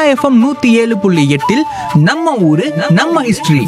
FM 107.8 நம்ம ஊரு நம்ம ஹிஸ்டரி.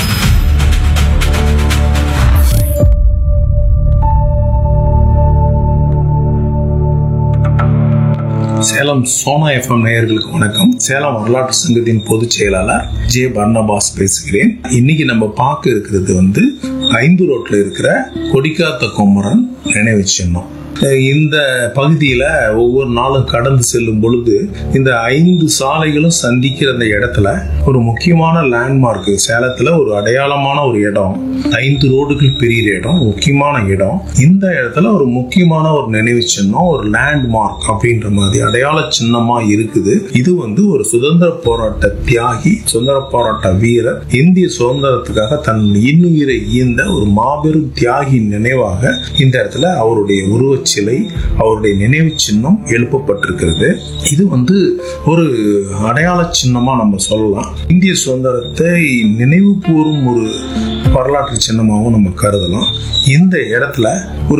சேலம் சோனா எஃப்எம் நேயர்களுக்கு வணக்கம். சேலம் வரலாற்று சங்கத்தின் பொதுச் செயலாளர் ஜே பர்னபாஸ் பேசுகிறேன். இன்னைக்கு நம்ம பார்க்க இருக்கிறது 5 ரோட்ல இருக்கிற கொடிக்காத்த குமரன் நினைவு சின்னம். இந்த பகுதியில ஒவ்வொரு நாளும் கடந்து செல்லும் பொழுது இந்த 5 சாலைகளும் சந்திக்கிற அந்த இடத்துல ஒரு முக்கியமான லேண்ட்மார்க், சேலத்துல ஒரு அடையாளமான ஒரு இடம், 5 ரோடுகள் பெரிய இடம், முக்கியமான இடம். இந்த இடத்துல ஒரு முக்கியமான ஒரு நினைவு சின்னம், ஒரு லேண்ட்மார்க் அப்படின்ற மாதிரி அடையாள சின்னமா இருக்குது. இது ஒரு சுதந்திர போராட்ட தியாகி, சுதந்திர போராட்ட வீரர், இந்திய சுதந்திரத்துக்காக தன் இன்னுயிரை ஈந்த ஒரு மாபெரும் தியாகி நினைவாக இந்த இடத்துல அவருடைய உருவ சிலை, அவருடைய நினைவு சின்னம் எழுப்பப்பட்டிருக்கிறது. இது ஒரு அடையாள சின்னமா நம்ம சொல்லலாம். இந்திய சுதந்திரத்தை நினைவு கூறும் ஒரு வரலாற்று சின்னமாகவும் நம்ம கருதலாம். இந்த இடத்துல ஒரு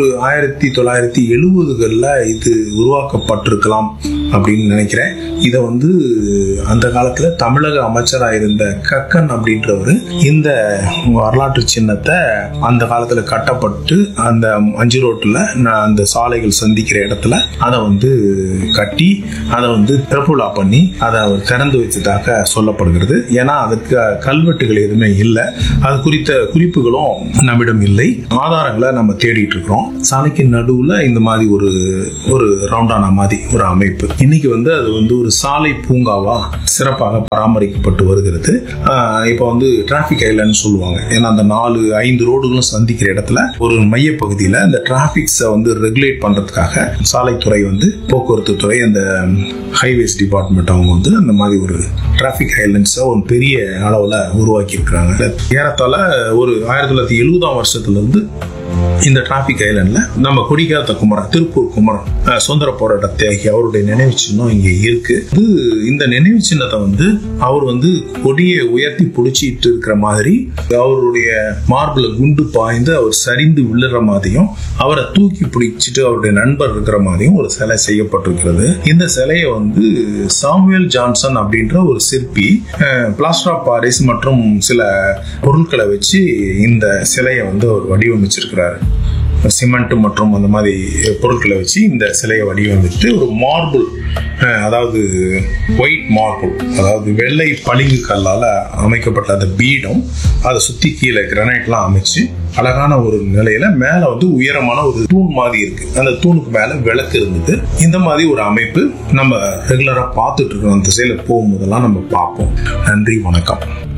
1970களில் இது உருவாக்கப்பட்டிருக்கலாம் அப்படின்னு நினைக்கிறேன். இதை அந்த காலத்துல தமிழக அமைச்சராக இருந்த கக்கன் அப்படின்றவர் இந்த வரலாற்று சின்னத்தை அந்த காலத்துல கட்டப்பட்டு அந்த 5 ரோட்ல அந்த சாலைகள் சந்திக்கிற இடத்துல அதை கட்டி அதை திறப்புலா பண்ணி அதை அவர் திறந்து வச்சதாக சொல்லப்படுகிறது. ஏன்னா அதுக்கு கல்வெட்டுகள் எதுவுமே இல்லை, அது குறித்த குறிப்புகளும் நம்மிடம் இல்லை. ஆதாரங்களை நம்ம தேடிட்டு இருக்கிறோம். சாலைக்கு நடுவுல இந்த மாதிரி ஒரு ரவுண்டான மாதிரி ஒரு அமைப்பு. இன்னைக்கு அது ஒரு சாலை பூங்காவா சிறப்பாக பராமரிக்கப்பட்டு வருகிறது. இப்போ டிராபிக் ஐலண்ட் சொல்லுவாங்க. ஏன்னா அந்த 4-5 ரோடுகளும் சந்திக்கிற இடத்துல ஒரு மைய பகுதியில அந்த டிராபிக்ஸை ரெகுலேட் பண்றதுக்காக சாலைத்துறை போக்குவரத்து துறை, அந்த ஹைவேஸ் டிபார்ட்மெண்ட் அவங்க அந்த மாதிரி ஒரு டிராபிக் ஐலண்ட்ஸை ஒரு பெரிய அளவுல உருவாக்கி இருக்கிறாங்க. ஏறத்தாழ ஒரு 1970ஆம் வருஷத்துல இருந்து இந்த டிராபிக் ஐலண்ட்ல நம்ம கொடிக்காத்த குமரன், திருப்பூர் குமரன், சுதந்திர போராட்ட தியாகி, அவருடைய நினைவு சின்னம் இங்க இருக்கு. இந்த நினைவு சின்னத்தை அவர் கொடியை உயர்த்தி பிடிச்சிட்டு இருக்கிற மாதிரி, அவருடைய மார்பிள குண்டு பாய்ந்து அவர் சரிந்து விழுற மாதிரியும், அவரை தூக்கி பிடிச்சிட்டு அவருடைய நண்பர் இருக்கிற மாதிரியும் ஒரு சிலை செய்யப்பட்டிருக்கிறது. இந்த சிலையை சாமுவேல் ஜான்சன் அப்படின்ற ஒரு சிற்பி பிளாஸ்டர் ஆஃப் பாரிஸ் மற்றும் சில பொருட்களை வச்சு இந்த சிலையை அவர் வடிவமைச்சிருக்கிறார். சிமெண்ட் மற்றும் அந்த மாதிரி பொருட்களை வச்சு இந்த சிலையை வடிவமைத்து ஒரு மார்பிள், அதாவது ஒயிட் மார்பிள், அதாவது வெள்ளை பளிங்கு கல்லால அமைக்கப்பட்ட அந்த பீடம், அதை சுத்தி கீழே கிரானைட்லாம் அமைச்சு அழகான ஒரு நிலையில மேல உயரமான ஒரு தூண் மாதிரி இருக்கு. அந்த தூணுக்கு மேல விளக்கு இருந்தது. இந்த மாதிரி ஒரு அமைப்பு நம்ம ரெகுலரா பார்த்துட்டு இருக்கோம். அந்த திசையில போகும்போதெல்லாம் நம்ம பார்ப்போம். நன்றி, வணக்கம்.